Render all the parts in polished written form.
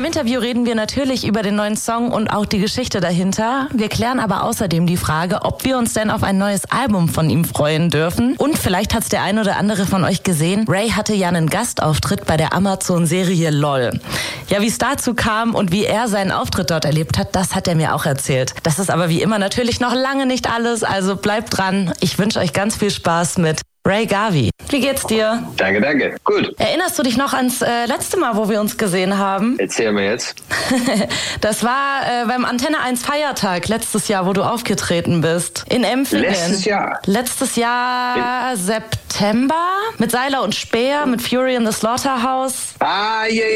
im Interview reden wir natürlich über den neuen Song und auch die Geschichte dahinter. Wir klären aber außerdem die Frage, ob wir uns denn auf ein neues Album von ihm freuen dürfen. Und vielleicht hat's der ein oder andere von euch gesehen. Ray hatte ja einen Gastauftritt bei der Amazon-Serie LOL. Ja, wie es dazu kam und wie er seinen Auftritt dort erlebt hat, das hat er mir auch erzählt. Das ist aber wie immer natürlich noch lange nicht alles, also bleibt dran. Ich wünsche euch ganz viel Spaß mit Ray Garvey. Wie geht's dir? Danke. Gut. Erinnerst du dich noch ans letzte Mal, wo wir uns gesehen haben? Erzähl mir jetzt. Das war beim Antenne 1 Feiertag letztes Jahr, wo du aufgetreten bist. In Empfingen. Letztes Jahr September mit Seiler und Speer, mit Fury in the Slaughterhouse. Ah, ja.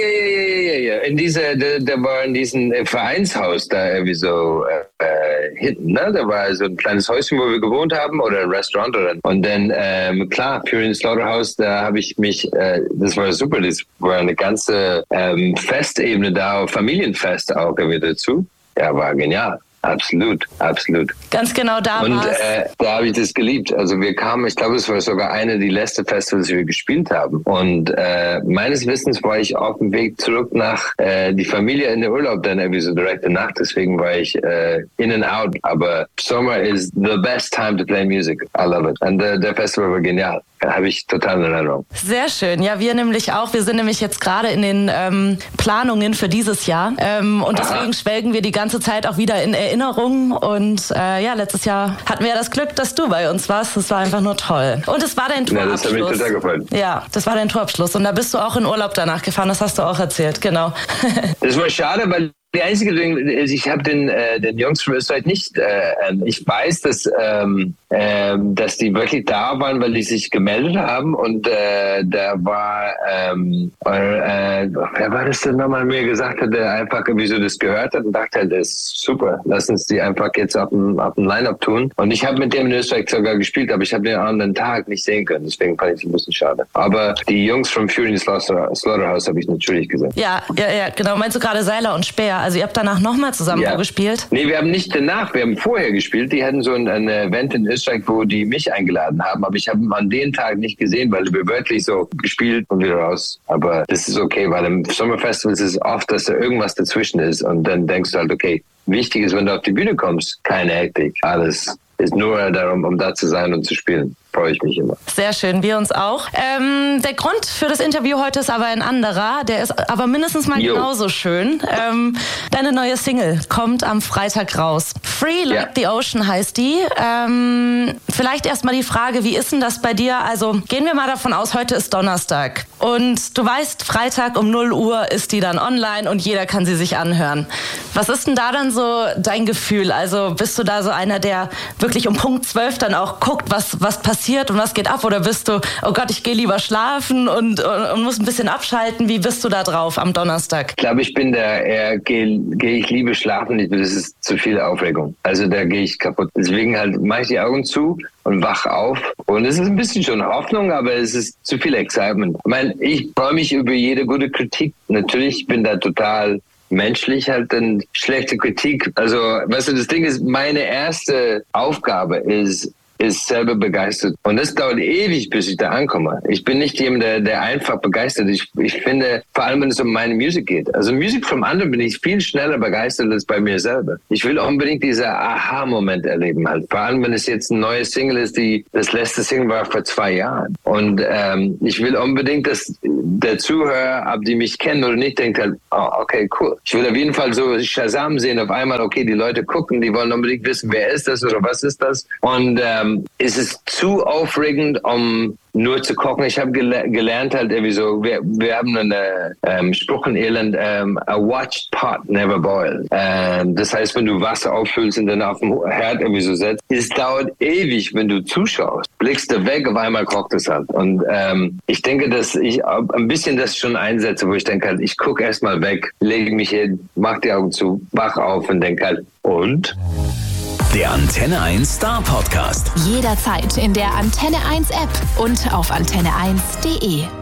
Der war in diesem Vereinshaus da irgendwie so hinten, ne? Da war so ein kleines Häuschen, wo wir gewohnt haben oder ein Restaurant oder. Und dann klar, Fury in the Slaughterhouse, da habe ich mich, das war super, das war eine ganze Festebene da, Familienfest auch wieder dazu. Ja, war genial. Absolut. Ganz genau da und da habe ich das geliebt. Also wir kamen, ich glaube, es war sogar eine der letzten Festivals, die wir gespielt haben. Und meines Wissens war ich auf dem Weg zurück nach die Familie in den Urlaub, dann irgendwie so direkt danach. Deswegen war ich in and out. Aber Summer is the best time to play music. I love it. Und der Festival war genial. Habe ich total in Erinnerung. Sehr schön. Ja, wir nämlich auch. Wir sind nämlich jetzt gerade in den Planungen für dieses Jahr. Und deswegen schwelgen wir die ganze Zeit auch wieder in Erinnerung. Und letztes Jahr hatten wir ja das Glück, dass du bei uns warst. Das war einfach nur toll. Und es war dein Tourabschluss. Ja, das hat mich total gefallen. Ja, das war dein Tourabschluss. Und da bist du auch in Urlaub danach gefahren. Das hast du auch erzählt, genau. Das war schade, weil die einzige Ding ist, ich habe den Jungs von Österreich nicht, ich weiß, dass die wirklich da waren, weil die sich gemeldet haben und da war, wer war das denn nochmal mir gesagt hat, der einfach irgendwie so das gehört hat und dachte, das ist super, lass uns die einfach jetzt auf dem Line-Up tun. Und ich habe mit dem in Österreich sogar gespielt, aber ich habe den anderen Tag nicht sehen können, deswegen fand ich es ein bisschen schade. Aber die Jungs von Fury in the Slaughterhouse habe ich natürlich gesehen. Ja, genau. Meinst du gerade Seiler und Speer? Also ihr habt danach nochmal zusammen gespielt? Nee, wir haben nicht danach, wir haben vorher gespielt. Die hatten so ein Event in Österreich, wo die mich eingeladen haben. Aber ich habe ihn an den Tag nicht gesehen, weil wir wörtlich so gespielt und wieder raus. Aber das ist okay, weil im Sommerfestival ist es oft, dass da irgendwas dazwischen ist. Und dann denkst du halt, okay, wichtig ist, wenn du auf die Bühne kommst, keine Hektik. Alles ist nur darum, um da zu sein und zu spielen. Freue ich mich immer. Sehr schön, wir uns auch. Der Grund für das Interview heute ist aber ein anderer, der ist aber mindestens mal genauso schön. Deine neue Single kommt am Freitag raus. Free Like the Ocean heißt die. Vielleicht erstmal die Frage, wie ist denn das bei dir? Also gehen wir mal davon aus, heute ist Donnerstag und du weißt, Freitag um 0 Uhr ist die dann online und jeder kann sie sich anhören. Was ist denn da dann so dein Gefühl? Also bist du da so einer, der wirklich um Punkt 12 dann auch guckt, was passiert und was geht ab? Oder bist du, oh Gott, ich gehe lieber schlafen und muss ein bisschen abschalten? Wie bist du da drauf am Donnerstag? Ich glaube, ich bin da eher, gehe ich lieber schlafen. Das ist zu viel Aufregung. Also da gehe ich kaputt. Deswegen halt mache ich die Augen zu und wach auf. Und es ist ein bisschen schon Hoffnung, aber es ist zu viel Excitement. Ich meine, ich freue mich über jede gute Kritik. Natürlich bin da total menschlich halt eine schlechte Kritik. Also, weißt du, das Ding ist, meine erste Aufgabe ist selber begeistert. Und das dauert ewig, bis ich da ankomme. Ich bin nicht jemand, der einfach begeistert ist. Ich finde, vor allem, wenn es um meine Musik geht. Also Musik vom anderen bin ich viel schneller begeistert als bei mir selber. Ich will unbedingt dieser Aha-Moment erleben halt. Vor allem, wenn es jetzt ein neues Single ist, das letzte Single war vor 2 Jahren. Und ich will unbedingt, dass der Zuhörer, ob die mich kennen oder nicht, denkt halt, oh, okay, cool. Ich will auf jeden Fall so Shazam sehen, auf einmal, okay, die Leute gucken, die wollen unbedingt wissen, wer ist das oder was ist das? Und es ist zu aufregend, um nur zu kochen. Ich habe gelernt halt irgendwie so, wir haben einen Spruch in Irland, a watched pot never boils. Das heißt, wenn du Wasser auffüllst und dann auf dem Herd irgendwie so setzt, es dauert ewig, wenn du zuschaust. Blickst du weg, auf einmal kocht es halt. Und ich denke, dass ich ein bisschen das schon einsetze, wo ich denke halt, ich gucke erstmal weg, lege mich hin, mach die Augen zu, wach auf und denke halt, und? Der Antenne 1 Star Podcast. Jederzeit in der Antenne 1 App und auf antenne1.de.